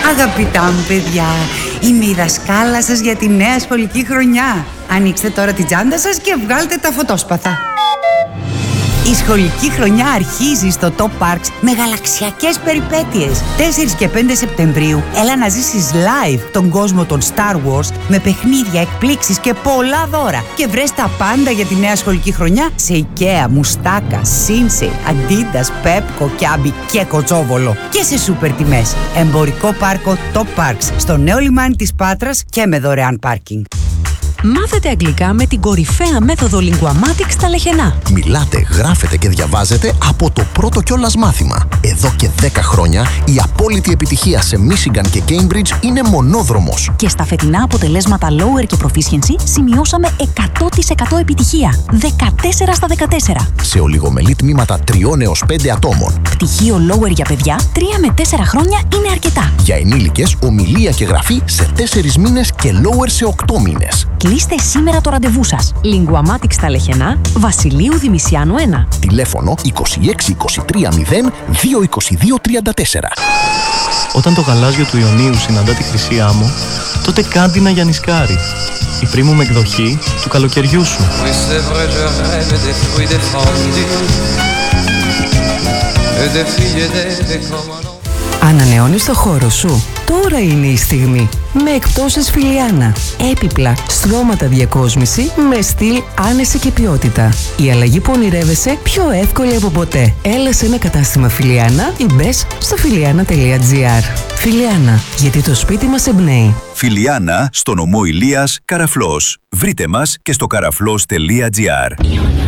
Αγαπητά μου παιδιά, είμαι η δασκάλα σας για τη νέα σχολική χρονιά. Ανοίξτε τώρα την τσάντα σας και βγάλτε τα φωτόσπαθα. Η σχολική χρονιά αρχίζει στο Top Parks με γαλαξιακές περιπέτειες. 4 και 5 Σεπτεμβρίου έλα να ζήσεις live τον κόσμο των Star Wars με παιχνίδια, εκπλήξεις και πολλά δώρα. Και βρες τα πάντα για τη νέα σχολική χρονιά σε IKEA, Μουστάκα, Sinsei, Adidas, Pepco, Kiabi και Κοτσόβολο. Και σε σούπερ τιμές. Εμπορικό πάρκο Top Parks στο νέο λιμάνι της Πάτρας και με δωρεάν πάρκινγκ. Μάθετε αγγλικά με την κορυφαία μέθοδο Linguamatics στα Λεχενά. Μιλάτε, γράφετε και διαβάζετε από το πρώτο κιόλας μάθημα. Εδώ και 10 χρόνια η απόλυτη επιτυχία σε Michigan και Cambridge είναι μονόδρομος. Και στα φετινά αποτελέσματα Lower και Proficiency σημειώσαμε 100% επιτυχία. 14 στα 14. Σε ολιγομελή τμήματα 3 έως 5 ατόμων. Πτυχίο Lower για παιδιά 3 με 4 χρόνια είναι αρκετά. Για ενήλικες, ομιλία και γραφή σε 4 μήνες και Lower σε 8 μήνες. Κλείστε σήμερα το ραντεβού σας. Linguamatics στα Λεχενά, Βασιλείου Δημησιάνου 1. Τηλέφωνο 26 23 0 222 34. Όταν το γαλάζιο του Ιωνίου συναντά τη χρυσή άμμο, τότε κάντι να γιαννισκάρει. Η premium εκδοχή του καλοκαιριού σου. Ανανεώνεις το χώρο σου. Τώρα είναι η στιγμή. Με εκπτώσεις Φιλιάνα. Έπιπλα, στρώματα διακόσμηση με στυλ, άνεση και ποιότητα. Η αλλαγή που ονειρεύεσαι πιο εύκολη από ποτέ. Έλα σε ένα κατάστημα Φιλιάνα ή μπες στο φιλιάνα.gr. Φιλιάνα, γιατί το σπίτι μας εμπνέει. Φιλιάνα, στο νομό Ηλίας, Καραφλός. Βρείτε μας και στο καραφλός.gr.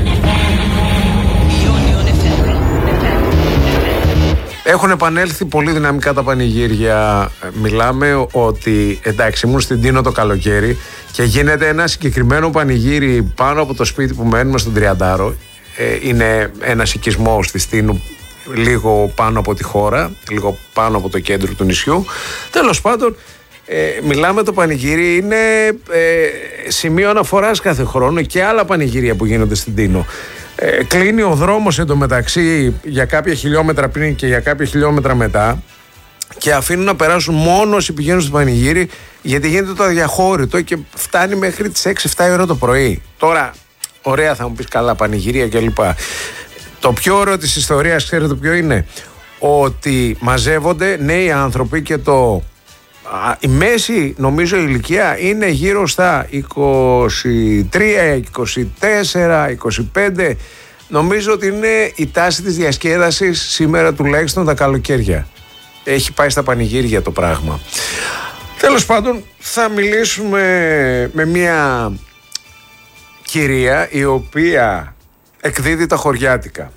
Έχουν επανέλθει πολύ δυναμικά τα πανηγύρια. Μιλάμε ότι εντάξει, ήμουν στην Τίνο το καλοκαίρι και γίνεται ένα συγκεκριμένο πανηγύρι πάνω από το σπίτι που μένουμε στον Τριαντάρο. Είναι ένας οικισμός στη Τίνου, λίγο πάνω από τη χώρα, λίγο πάνω από το κέντρο του νησιού. Τέλος πάντων, μιλάμε, το πανηγύρι είναι σημείο αναφοράς κάθε χρόνο και άλλα πανηγύρια που γίνονται στην Τίνο. Κλείνει ο δρόμος εντωμεταξύ για κάποια χιλιόμετρα πριν και για κάποια χιλιόμετρα μετά και αφήνουν να περάσουν μόνο όσοι πηγαίνουν στο πανηγύρι, γιατί γίνεται το αδιαχώρητο και φτάνει μέχρι τις 6-7 ώρα το πρωί. Τώρα, ωραία, θα μου πεις, καλά πανηγυρία κλπ. Το πιο ωραίο της ιστορίας, ξέρετε ποιο είναι? Ότι μαζεύονται νέοι άνθρωποι και η μέση, νομίζω, η ηλικία είναι γύρω στα 23, 24, 25. Νομίζω ότι είναι η τάση της διασκέδασης σήμερα, τουλάχιστον τα καλοκαίρια. Έχει πάει στα πανηγύρια το πράγμα. Τέλος πάντων, θα μιλήσουμε με μια κυρία η οποία εκδίδει τα χωριάτικα.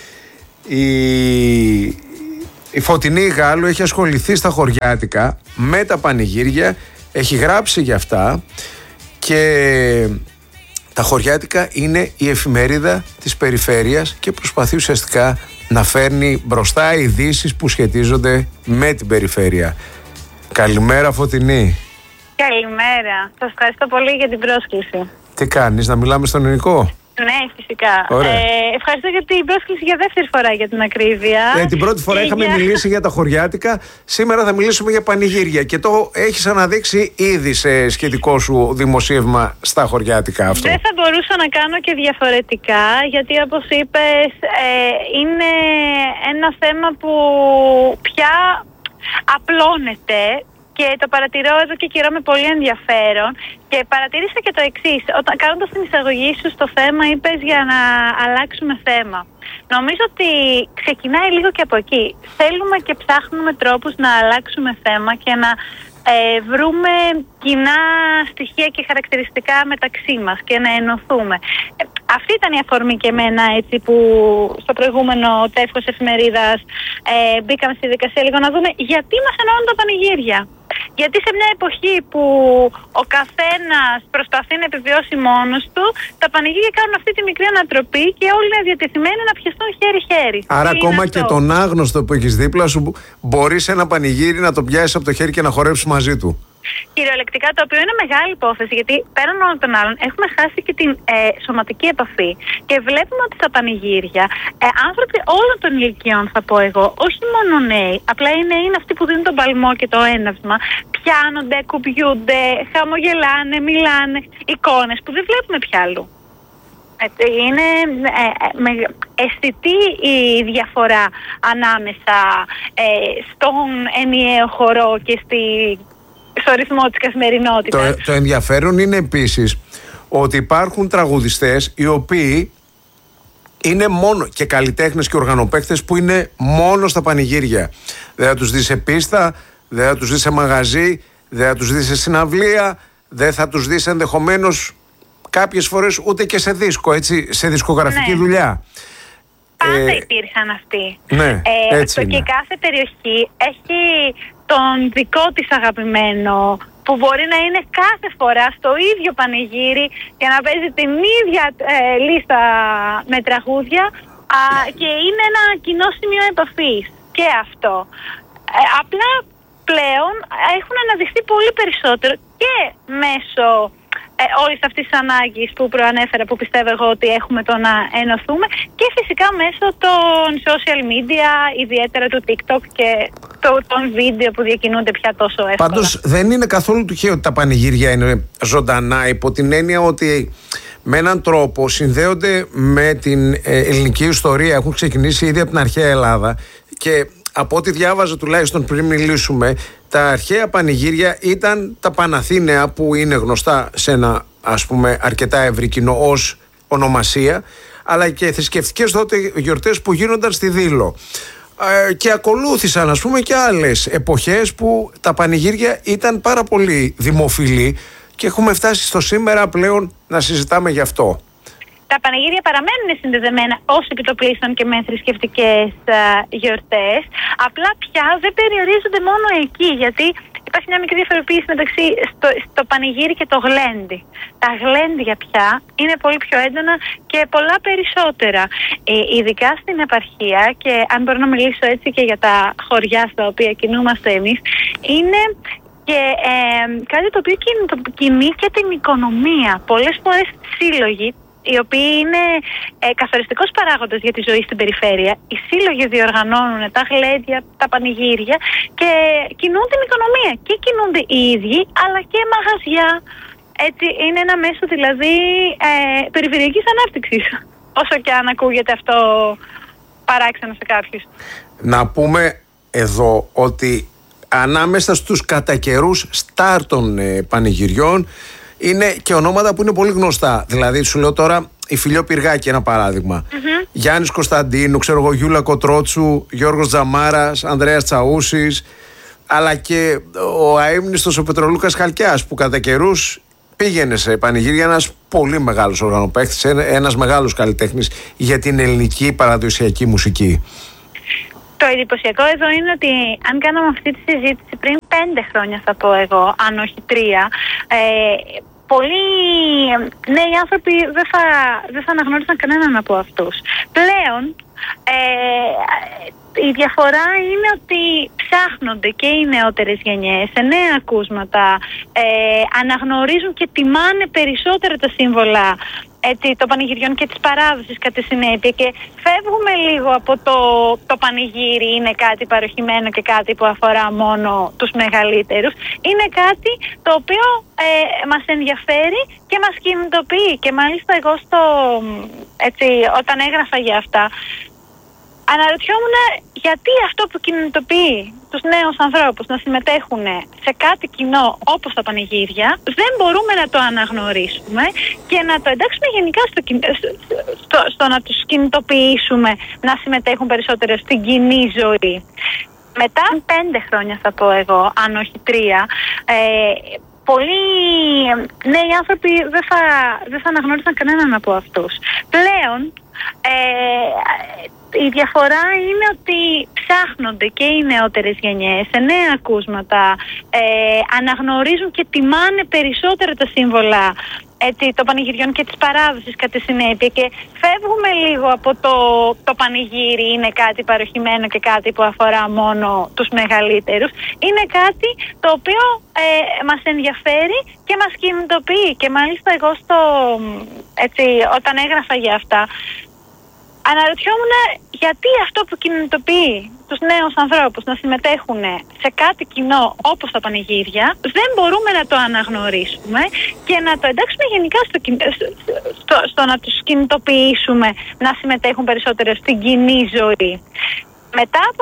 Η Φωτεινή Γάλλου έχει ασχοληθεί στα χωριάτικα με τα πανηγύρια, έχει γράψει για αυτά και τα χωριάτικα είναι η εφημερίδα της περιφέρειας και προσπαθεί ουσιαστικά να φέρνει μπροστά ειδήσεις που σχετίζονται με την περιφέρεια. Καλημέρα, Φωτεινή. Καλημέρα. Σας ευχαριστώ πολύ για την πρόσκληση. Τι κάνεις, να μιλάμε στον ελληνικό? Ναι, φυσικά. Ευχαριστώ για την πρόσκληση για δεύτερη φορά, για την ακρίβεια. Την πρώτη φορά είχαμε μιλήσει για τα χωριάτικα. Σήμερα θα μιλήσουμε για πανηγύρια. Και το έχεις αναδείξει ήδη σε σχετικό σου δημοσίευμα στα χωριάτικα αυτό. Δεν θα μπορούσα να κάνω και διαφορετικά, γιατί όπως είπες, είναι ένα θέμα που πια απλώνεται. Και το παρατηρώ εδώ και καιρό με πολύ ενδιαφέρον και παρατηρήσα και το εξής. Κάνοντας την εισαγωγή σου στο θέμα, είπες για να αλλάξουμε θέμα. Νομίζω ότι ξεκινάει λίγο και από εκεί. Θέλουμε και ψάχνουμε τρόπους να αλλάξουμε θέμα και να βρούμε κοινά στοιχεία και χαρακτηριστικά μεταξύ μας και να ενωθούμε. Αυτή ήταν η αφορμή και εμένα, έτσι, που στο προηγούμενο τεύχος εφημερίδας μπήκαμε στη δικασία λίγο να δούμε γιατί μας ενώνουν τα πανηγύρια. Γιατί σε μια εποχή που ο καθένας προσπαθεί να επιβιώσει μόνος του, τα πανηγύρια κάνουν αυτή τη μικρή ανατροπή και όλοι είναι διατεθειμένοι να πιαστούν χέρι-χέρι. Άρα ακόμα και τον άγνωστο που έχεις δίπλα σου μπορείς ένα πανηγύρι να το πιάσεις από το χέρι και να χορέψεις μαζί του. Κυριολεκτικά, το οποίο είναι μεγάλη υπόθεση, γιατί πέραν όλων των άλλων έχουμε χάσει και την σωματική επαφή. Και βλέπουμε ότι στα πανηγύρια άνθρωποι όλων των ηλικιών, θα πω εγώ, όχι μόνο νέοι, απλά οι νέοι είναι αυτοί που δίνουν τον παλμό και το έναυσμα, πιάνονται, κουμπιούνται, χαμογελάνε, μιλάνε, εικόνες που δεν βλέπουμε πια αλλού. Είναι αισθητή η διαφορά ανάμεσα στον ενιαίο χορό και στο ρυθμό της καθημερινότητας. Το ενδιαφέρον είναι επίσης ότι υπάρχουν τραγουδιστές οι οποίοι είναι μόνο και καλλιτέχνες και οργανοπαίκτες που είναι μόνο στα πανηγύρια. Δεν θα τους δεις σε πίστα, δεν θα τους δεις σε μαγαζί, δεν θα τους δεις σε συναυλία, δεν θα τους δεις ενδεχομένως κάποιες φορές ούτε και σε δίσκο, έτσι, σε δισκογραφική δουλειά. Πάντα υπήρχαν αυτοί. Ναι, έτσι είναι. Και κάθε περιοχή έχει τον δικό της αγαπημένο, που μπορεί να είναι κάθε φορά στο ίδιο πανηγύρι και να παίζει την ίδια λίστα με τραγούδια και είναι ένα κοινό σημείο επαφής. Και αυτό. Απλά πλέον έχουν αναδειχθεί πολύ περισσότερο και μέσω όλης αυτής της ανάγκης που προανέφερα, που πιστεύω εγώ ότι έχουμε το να ενωθούμε, και φυσικά μέσω των social media, ιδιαίτερα του TikTok και των βίντεο που διακινούνται πια τόσο εύκολα. Πάντως δεν είναι καθόλου τυχαίο ότι τα πανηγύρια είναι ζωντανά, υπό την έννοια ότι με έναν τρόπο συνδέονται με την ελληνική ιστορία, έχουν ξεκινήσει ήδη από την αρχαία Ελλάδα και από ό,τι διάβαζα τουλάχιστον πριν μιλήσουμε, τα αρχαία πανηγύρια ήταν τα Παναθήναια, που είναι γνωστά σε ένα, ας πούμε, αρκετά ευρύ κοινό ως ονομασία, αλλά και θρησκευτικές τότε γιορτές που γίνονταν στη Δήλο. Και ακολούθησαν, ας πούμε, και άλλες εποχές που τα πανηγύρια ήταν πάρα πολύ δημοφιλή και έχουμε φτάσει στο σήμερα πλέον να συζητάμε γι' αυτό. Τα πανηγύρια παραμένουν συνδεδεμένα ως επιτοπλίστων και με θρησκευτικές γιορτές. Απλά πια δεν περιορίζονται μόνο εκεί, γιατί υπάρχει μια μικρή διαφοροποίηση μεταξύ στο πανηγύρι και το γλέντι. Τα γλέντια πια είναι πολύ πιο έντονα και πολλά περισσότερα. Ειδικά στην επαρχία, και αν μπορώ να μιλήσω έτσι και για τα χωριά στα οποία κινούμαστε εμείς, είναι και κάτι το οποίο κινεί και την οικονομία. Πολλές φορές σύλλογοι, οι οποίοι είναι καθοριστικός παράγοντας για τη ζωή στην περιφέρεια, οι σύλλογοι διοργανώνουν τα γλέντια, τα πανηγύρια και κινούν την οικονομία. Και κινούνται οι ίδιοι, αλλά και μαγαζιά. Έτσι είναι ένα μέσο δηλαδή περιφερειακής ανάπτυξης, όσο και αν ακούγεται αυτό παράξενο σε κάποιους. Να πούμε εδώ ότι ανάμεσα στους κατά καιρούς στάρ των πανηγυριών είναι και ονόματα που είναι πολύ γνωστά. Δηλαδή, σου λέω τώρα, η Φιλιό Πυργάκη, ένα παράδειγμα. Γιάννης Κωνσταντίνου, ξέρω εγώ, Γιούλα Κοτρότσου, Γιώργος Τζαμάρας, Ανδρέας Τσαούσης, αλλά και ο αείμνηστος ο Πετρολούκας Χαλκιάς, που κατά καιρούς πήγαινε σε πανηγύρια, ένας πολύ μεγάλος οργανοπαίκτης, ένας μεγάλος καλλιτέχνης για την ελληνική παραδοσιακή μουσική. Το εντυπωσιακό εδώ είναι ότι αν κάναμε αυτή τη συζήτηση πριν 5 χρόνια, θα πω εγώ, αν όχι 3, πολλοί νέοι άνθρωποι δεν θα αναγνώρισαν κανέναν από αυτούς. Πλέον η διαφορά είναι ότι ψάχνονται και οι νεότερες γενιές σε νέα ακούσματα, αναγνωρίζουν και τιμάνε περισσότερα τα σύμβολα των πανηγυριών και της παράδοσης κατά συνέπεια, και φεύγουμε λίγο από το πανηγύρι είναι κάτι παροχημένο και κάτι που αφορά μόνο τους μεγαλύτερους. Είναι κάτι το οποίο μας ενδιαφέρει και μας κινητοποιεί, και μάλιστα εγώ όταν έγραφα για αυτά αναρωτιόμουν γιατί αυτό που κινητοποιεί τους νέους ανθρώπους να συμμετέχουν σε κάτι κοινό όπως τα πανηγύρια δεν μπορούμε να το αναγνωρίσουμε και να το εντάξουμε γενικά στο να τους κινητοποιήσουμε να συμμετέχουν περισσότερο στην κοινή ζωή. Μετά 5 χρόνια, θα πω εγώ, αν όχι 3, πολλοί νέοι άνθρωποι δεν θα αναγνώρισαν κανέναν από αυτούς. Πλέον η διαφορά είναι ότι ψάχνονται και οι νεότερες γενιές σε νέα ακούσματα, αναγνωρίζουν και τιμάνε περισσότερα τα σύμβολα των πανηγυριών και της παράδοσης κατά συνέπεια και φεύγουμε λίγο από το πανηγύρι είναι κάτι παροχημένο και κάτι που αφορά μόνο τους μεγαλύτερους. Είναι κάτι το οποίο μας ενδιαφέρει και μας κινητοποιεί και μάλιστα εγώ όταν έγραφα για αυτά αναρωτιόμουν γιατί αυτό που κινητοποιεί τους νέους ανθρώπους να συμμετέχουν σε κάτι κοινό όπως τα πανηγύρια δεν μπορούμε να το αναγνωρίσουμε και να το εντάξουμε γενικά στο να τους κινητοποιήσουμε να συμμετέχουν περισσότερο στην κοινή ζωή. Μετά από